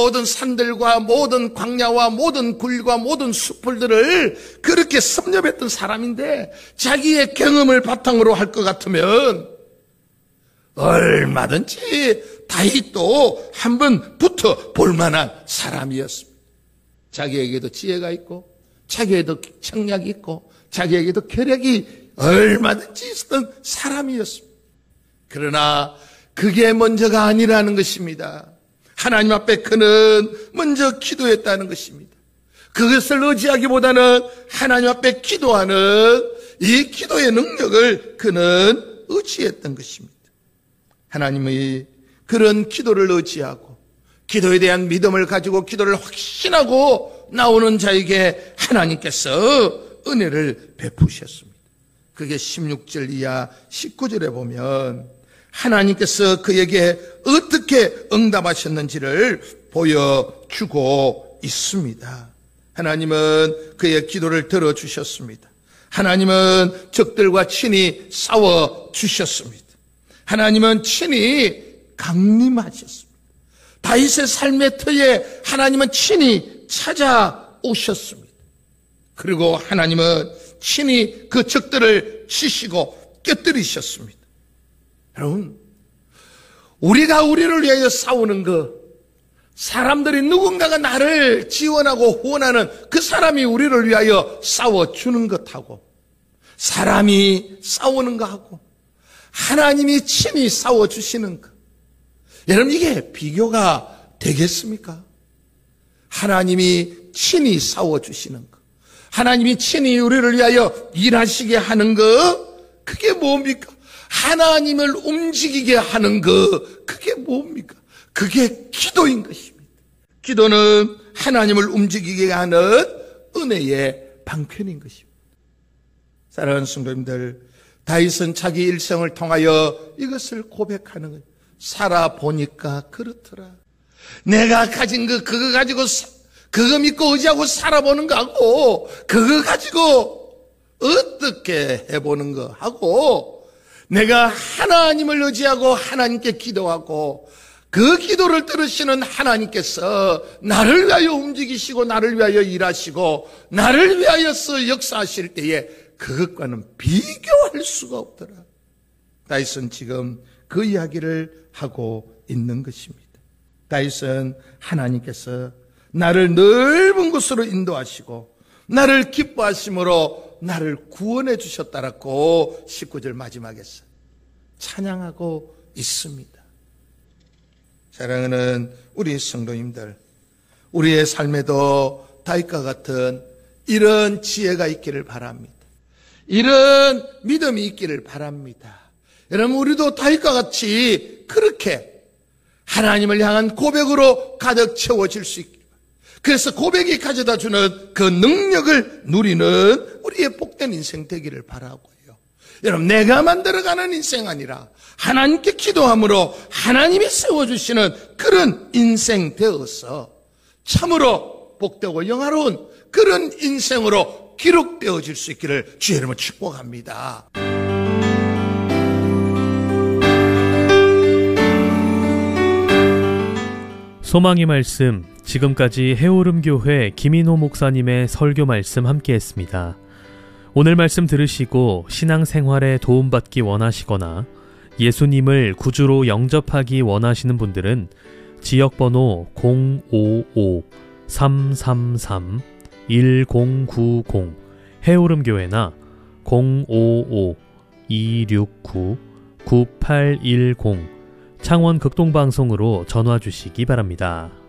모든 산들과 모든 광야와 모든 굴과 모든 숲들을 그렇게 섭렵했던 사람인데 자기의 경험을 바탕으로 할 것 같으면 얼마든지 다윗도 한번 붙어 볼 만한 사람이었습니다. 자기에게도 지혜가 있고 자기에게도 청략이 있고 자기에게도 계략이 얼마든지 있었던 사람이었습니다. 그러나 그게 먼저가 아니라는 것입니다. 하나님 앞에 그는 먼저 기도했다는 것입니다. 그것을 의지하기보다는 하나님 앞에 기도하는 이 기도의 능력을 그는 의지했던 것입니다. 하나님의 그런 기도를 의지하고 기도에 대한 믿음을 가지고 기도를 확신하고 나오는 자에게 하나님께서 은혜를 베푸셨습니다. 그게 16절 이하 19절에 보면 하나님께서 그에게 어떻게 응답하셨는지를 보여주고 있습니다. 하나님은 그의 기도를 들어주셨습니다. 하나님은 적들과 친히 싸워주셨습니다. 하나님은 친히 강림하셨습니다. 다윗의 삶의 터에 하나님은 친히 찾아오셨습니다. 그리고 하나님은 친히 그 적들을 치시고 깨뜨리셨습니다. 여러분, 우리가 우리를 위하여 싸우는 것, 사람들이 누군가가 나를 지원하고 후원하는 그 사람이 우리를 위하여 싸워주는 것하고 사람이 싸우는 것하고 하나님이 친히 싸워주시는 것, 여러분 이게 비교가 되겠습니까? 하나님이 친히 싸워주시는 것, 하나님이 친히 우리를 위하여 일하시게 하는 것, 그게 뭡니까? 하나님을 움직이게 하는 것, 그게 뭡니까? 그게 기도인 것입니다. 기도는 하나님을 움직이게 하는 은혜의 방편인 것입니다. 사랑하는 성도님들, 다윗은 자기 일생을 통하여 이것을 고백하는 거예요. 살아보니까 그렇더라. 내가 가진 거 그거 가지고 그거 믿고 의지하고 살아보는 거하고 그거 가지고 어떻게 해보는 거하고 내가 하나님을 의지하고 하나님께 기도하고 그 기도를 들으시는 하나님께서 나를 위하여 움직이시고 나를 위하여 일하시고 나를 위하여서 역사하실 때에 그것과는 비교할 수가 없더라. 다윗은 지금 그 이야기를 하고 있는 것입니다. 다윗은 하나님께서 나를 넓은 곳으로 인도하시고 나를 기뻐하심으로 나를 구원해 주셨다라고 19절 마지막에서 찬양하고 있습니다. 사랑하는 우리 성도님들, 우리의 삶에도 다윗과 같은 이런 지혜가 있기를 바랍니다. 이런 믿음이 있기를 바랍니다. 여러분, 우리도 다윗과 같이 그렇게 하나님을 향한 고백으로 가득 채워질 수 있기를, 그래서 고백이 가져다 주는 그 능력을 누리는 우리의 복된 인생 되기를 바라고요. 여러분, 내가 만들어가는 인생 아니라 하나님께 기도함으로 하나님이 세워주시는 그런 인생 되어서 참으로 복되고 영화로운 그런 인생으로 기록되어질 수 있기를 주의 이름으로 축복합니다. 소망의 말씀, 지금까지 해오름교회 김인호 목사님의 설교 말씀 함께했습니다. 오늘 말씀 들으시고 신앙생활에 도움받기 원하시거나 예수님을 구주로 영접하기 원하시는 분들은 지역번호 055-333-1090 해오름교회나 055-269-9810 창원 극동방송으로 전화 주시기 바랍니다.